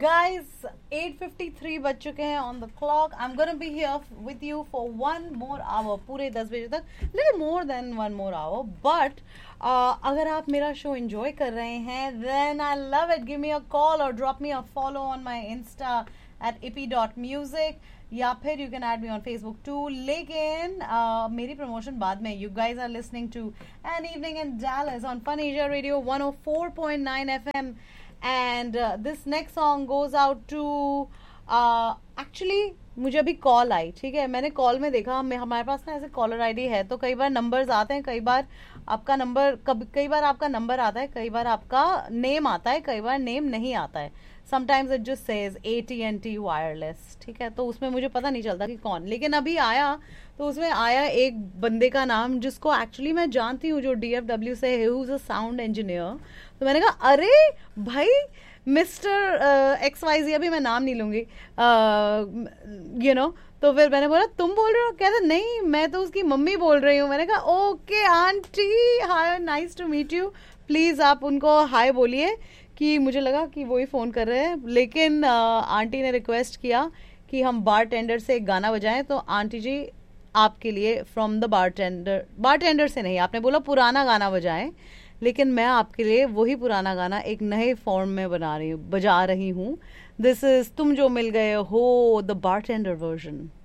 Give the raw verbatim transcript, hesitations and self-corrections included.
Guys, eight fifty-three बज चुके हैं on the clock. I'm gonna be here with you for one more hour. पूरे दस बजे तक. Little more than one more hour. But uh, अगर आप मेरा शो enjoy कर रहे हैं, then I love it. Give me a call or drop me a follow on my Insta at ippy dot music. या फिर you can add me on Facebook too. लेकिन uh, मेरी promotion बाद में. You guys are listening to An Evening in Dallas on Fun Asia Radio one oh four point nine F M. And uh, this next song goes out to uh, actually मुझे अभी call आई. ठीक है, मैंने call में देखा हम हमारे पास ना ऐसे कॉलर आईडी है तो कई बार नंबर्स आते हैं, कई बार आपका नंबर कब कई बार आपका नंबर आता है, कई बार आपका नेम आता है, कई बार नेम नहीं आता है. Sometimes it just says A T N T wireless. ठीक है, तो उसमें मुझे पता नहीं चलता कि कौन. लेकिन अभी आया तो उसमें आया एक बंदे का नाम जिसको एक्चुअली मैं जानती हूँ, जो डी एफ डब्ल्यू से है, who is a sound engineer. तो मैंने कहा अरे भाई मिस्टर एक्स वाई जी, अभी मैं नाम नहीं लूंगी, यू नो. तो फिर मैंने बोला तुम बोल रहे हो? कहते नहीं मैं तो उसकी मम्मी बोल रही हूँ. मैंने कहा okay aunty, hi, nice to meet you. Please आप उनको हाय बोलिए कि मुझे लगा कि वही फ़ोन कर रहे हैं. लेकिन uh, आंटी ने रिक्वेस्ट किया कि हम बार टेंडर से एक गाना बजाएं. तो आंटी जी आपके लिए from the bar tender, bar tender से नहीं, आपने बोला पुराना गाना बजाएं, लेकिन मैं आपके लिए वही पुराना गाना एक नए फॉर्म में बना रही हूँ, बजा रही हूँ. दिस इज तुम जो मिल गए हो, द बार टेंडर वर्जन.